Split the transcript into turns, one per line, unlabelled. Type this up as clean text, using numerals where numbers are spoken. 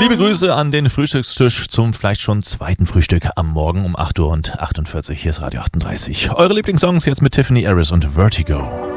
Liebe Grüße an den Frühstückstisch zum vielleicht schon zweiten Frühstück am Morgen um 8:48 Uhr. Hier ist Radio 38. Eure Lieblingssongs jetzt mit Tiffany Harris und Vertigo.